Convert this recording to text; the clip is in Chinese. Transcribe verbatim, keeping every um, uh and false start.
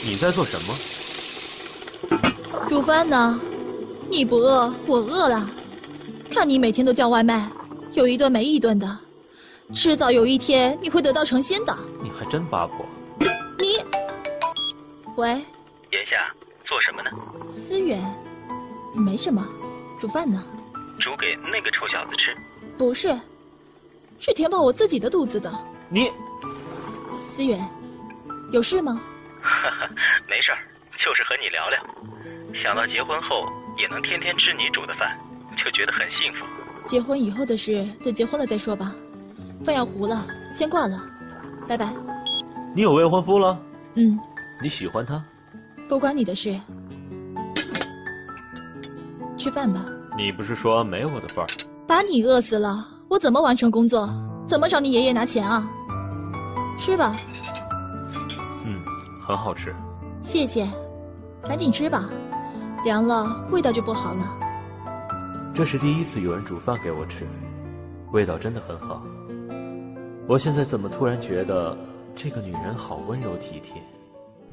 你在做什么？ 煮饭呢。你不饿，我饿了。看你每天都叫外卖，有一顿没一顿的，迟早有一天你会得道成仙的。 你还真八卦。 你，喂。 眼下做什么呢？ 思远，没什么，煮饭呢。 煮给那个臭小子吃？ 不是，是填饱我自己的肚子的。 你， 思远，有事吗？ 哈哈，没事儿，就是和你聊聊。想到结婚后也能天天吃你煮的饭，就觉得很幸福。 结婚以后的事，等结婚了再说吧。饭要糊了，先挂了，拜拜。 你有未婚夫了？ 嗯。 你喜欢他？ 不关你的事。吃饭吧。 你不是说没我的份儿？ 把你饿死了，我怎么完成工作？怎么找你爷爷拿钱啊？吃吧。 嗯，很好吃。 谢谢，赶紧吃吧，凉了味道就不好了。 这是第一次有人煮饭给我吃，味道真的很好。我现在怎么突然觉得这个女人好温柔体贴？